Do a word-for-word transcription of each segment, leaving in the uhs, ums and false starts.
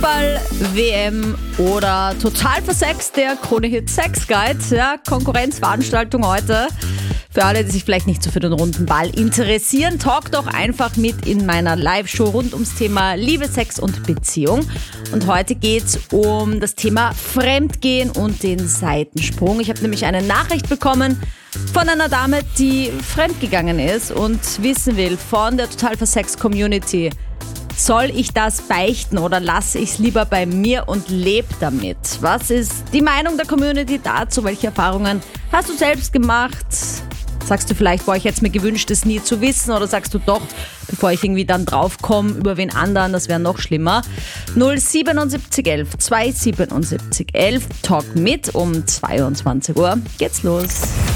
Fußball-W M oder total versext, der Krone-Hit Sex Guide. Ja, Konkurrenzveranstaltung heute. Für alle, die sich vielleicht nicht so für den runden Ball interessieren, talk doch einfach mit in meiner Live-Show rund ums Thema Liebe, Sex und Beziehung. Und heute geht's um das Thema Fremdgehen und den Seitensprung. Ich habe nämlich eine Nachricht bekommen von einer Dame, die fremdgegangen ist und wissen will von der Total Versext Community. Soll ich das beichten oder lasse ich es lieber bei mir und lebe damit? Was ist die Meinung der Community dazu? Welche Erfahrungen hast du selbst gemacht? Sagst du vielleicht, boah, ich hätte es mir gewünscht, das nie zu wissen, oder sagst du doch, bevor ich irgendwie dann draufkomme, über wen anderen, das wäre noch schlimmer. null siebenundsiebzig elf zweihundertsiebenundsiebzig elf, talk mit, um zweiundzwanzig Uhr geht's los.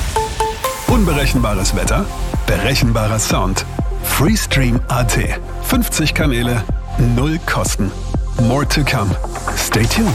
Unberechenbares Wetter, berechenbarer Sound. Freestream Punkt a t. fünfzig Kanäle, null Kosten. More to come. Stay tuned.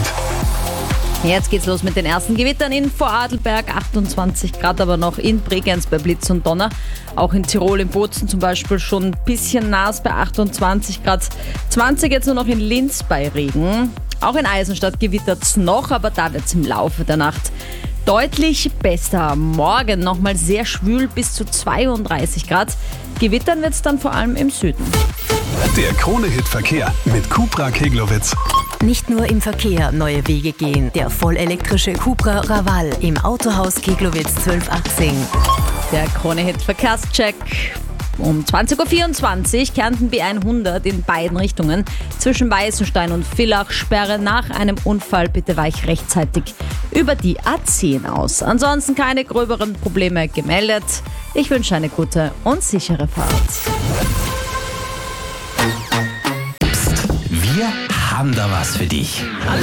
Jetzt geht's los mit den ersten Gewittern in Vorarlberg, achtundzwanzig Grad, aber noch in Bregenz bei Blitz und Donner. Auch in Tirol, in Bozen zum Beispiel schon ein bisschen nass bei achtundzwanzig Grad. zwanzig jetzt nur noch in Linz bei Regen. Auch in Eisenstadt gewittert's noch, aber da wird's im Laufe der Nacht deutlich besser. Morgen nochmal sehr schwül bis zu zweiunddreißig Grad. Gewittern wird's dann vor allem im Süden. Der Krone-Hit Verkehr mit Cupra Keglowitz. Nicht nur im Verkehr neue Wege gehen. Der vollelektrische Cupra Raval im Autohaus Keglowitz zwölf achtzehn. Der Krone-Hit Verkehrscheck. Um zwanzig Uhr vierundzwanzig Kärnten B hundert in beiden Richtungen. Zwischen Weißenstein und Villach Sperre nach einem Unfall. Bitte weich rechtzeitig über die A zehn aus. Ansonsten keine gröberen Probleme gemeldet. Ich wünsche eine gute und sichere Fahrt. Wir haben da was für dich. Hallo